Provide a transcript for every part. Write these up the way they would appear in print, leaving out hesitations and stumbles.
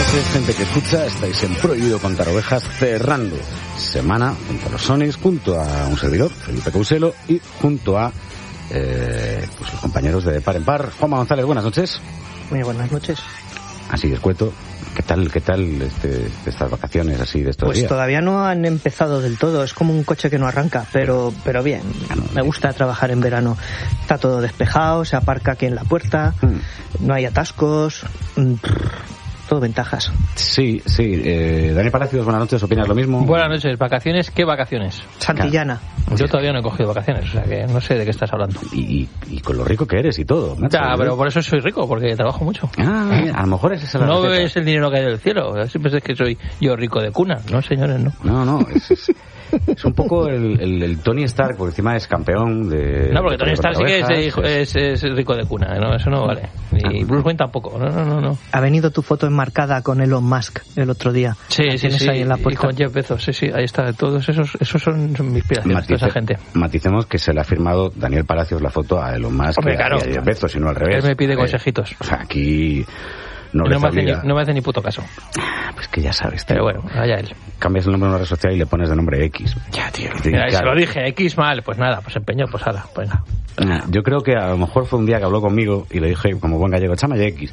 Gente que escucha, estáis en Prohibido Contar Ovejas, cerrando semana junto a los Sonics, junto a un servidor, Felipe Couselo, y junto a pues los compañeros de Par en Par. Juanma González, buenas noches. Muy buenas noches. Así escueto. ¿Qué tal estas vacaciones así de estos días? Pues todavía no han empezado del todo, es como un coche que no arranca, pero bien. Me gusta trabajar en verano. Está todo despejado, se aparca aquí en la puerta, no hay atascos, todo ventajas. Sí. Dani Palacios, buenas noches, ¿opinas lo mismo? Buenas noches. ¿Vacaciones? ¿Qué vacaciones? Santillana. Yo todavía no he cogido vacaciones, o sea que no sé de qué estás hablando. Y con lo rico que eres y todo. Ya, pero por eso soy rico, porque trabajo mucho. A lo mejor es esa la No receta. es el dinero que hay del cielo, siempre es que soy yo rico de cuna. No, señores, no. No, es un poco el Tony Stark, porque encima es campeón de... No, porque Tony Stark sí que es rico de cuna, ¿no? Eso no vale. Y Bruce Wayne tampoco, no. Ha venido tu foto enmarcada con Elon Musk el otro día. Sí. Ahí en la puerta. Y con Jeff Bezos, sí, ahí está. Todos esos son mis inspiraciones, toda esa gente. Maticemos que se le ha firmado Daniel Palacios la foto a Elon Musk. Hombre, y a Jeff Bezos, y no al revés. Él me pide consejitos. O sea, aquí... No me hace ni puto caso. Pues que ya sabes, tío. Pero bueno, allá él. Cambias el nombre de una red social y le pones de nombre X. Ya, tío. Se lo dije, X mal. Pues nada, pues empeñó, pues ahora, venga. Yo creo que a lo mejor fue un día que habló conmigo y le dije, como buen gallego, chámale X.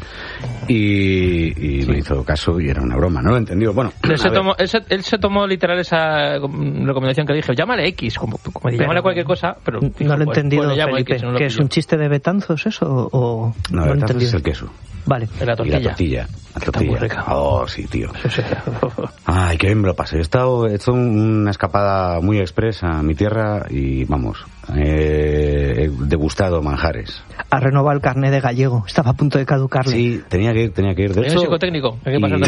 Y me hizo caso y era una broma, no lo entendió. Bueno, él se tomó literal esa recomendación que le dije, llámale X, como llámale cualquier cosa, pero... No lo he entendido, Felipe. X, no ¿Que es un chiste de Betanzos eso? O no, lo he Betanzos entendido. es el queso. Vale. Y la tortilla. Está muy rica. Oh, sí, tío. Sí. Ay, qué bien me lo pasé. He hecho una escapada muy express a mi tierra y, vamos, he degustado manjares. Ha renovado el carnet de gallego. Estaba a punto de caducarle. Sí, tenía que ir. De hecho, un psicotécnico. Hay que pasar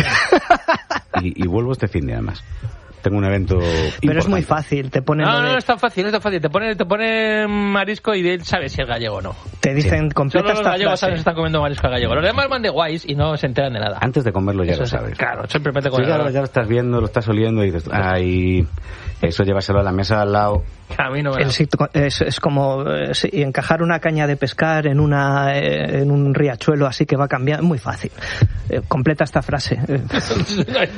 y vuelvo este fin de además. Tengo un evento importante. Pero es muy fácil, te ponen... No es tan fácil. Te pone marisco y él sabe si es gallego o no. Te dicen completa esta frase. Solo los gallegos saben si están comiendo marisco gallego. Los demás van de guays y no se enteran de nada. Antes de comerlo ya lo sabes. Claro, simplemente con ya lo estás viendo, lo estás oliendo y dices, ay, eso llévaselo a la mesa al lado. A mí no me es como encajar una caña de pescar en un riachuelo así que va cambiando. Muy fácil. Completa esta frase.